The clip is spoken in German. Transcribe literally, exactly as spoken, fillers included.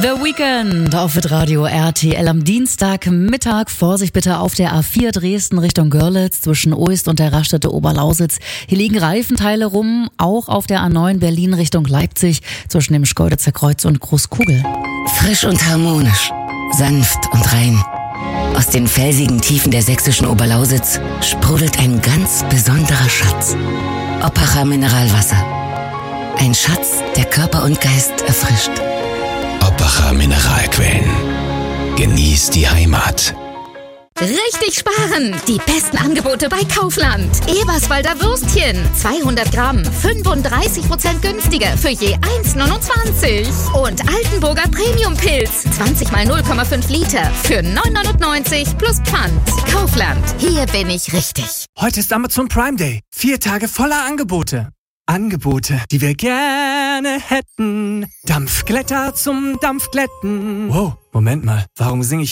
The Weekend auf Radio R T L am Dienstagmittag. Vorsicht bitte auf der A vier Dresden Richtung Görlitz zwischen Oist und der Raststätte Oberlausitz. Hier liegen Reifenteile rum, auch auf der A neun Berlin Richtung Leipzig zwischen dem Schkeuditzer Kreuz und Großkugel. Frisch und harmonisch, sanft und rein. Aus den felsigen Tiefen der sächsischen Oberlausitz sprudelt ein ganz besonderer Schatz. Oppacher Mineralwasser. Ein Schatz, der Körper und Geist erfrischt. Oppacher Mineralquellen. Genießt die Heimat. Richtig sparen! Die besten Angebote bei Kaufland. Eberswalder Würstchen, zweihundert Gramm, fünfunddreißig Prozent günstiger für je eins neunundzwanzig. Und Altenburger Premium-Pilz, zwanzig mal null Komma fünf Liter für neun neunundneunzig plus Pfand. Kaufland, hier bin ich richtig. Heute ist Amazon Prime Day. Vier Tage voller Angebote. Angebote, die wir gerne hätten. Dampfglätter zum Dampfglätten. Wow, Moment mal, warum singe ich